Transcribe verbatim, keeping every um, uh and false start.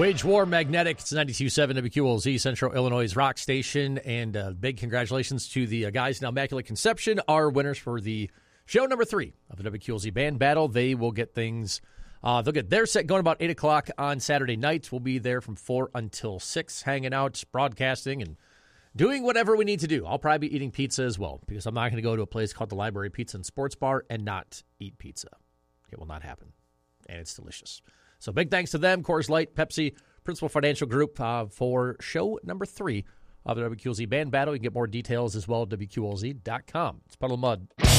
Wage War Magnetic. It's ninety-two point seven W Q L Z, Central Illinois' rock station. And uh, big congratulations to the uh, guys in Immaculate Conception, our winners for the show number three of the W Q L Z Band Battle. They will get things, uh, they'll get their set going about eight o'clock on Saturday night. We'll be there from four until six, hanging out, broadcasting, and doing whatever we need to do. I'll probably be eating pizza as well, because I'm not going to go to a place called the Library Pizza and Sports Bar and not eat pizza. It will not happen, and it's delicious. So big thanks to them, Coors Light, Pepsi, Principal Financial Group, uh, for show number three of the W Q L Z Band Battle. You can get more details as well at W Q L Z dot com. It's Puddle of Mud.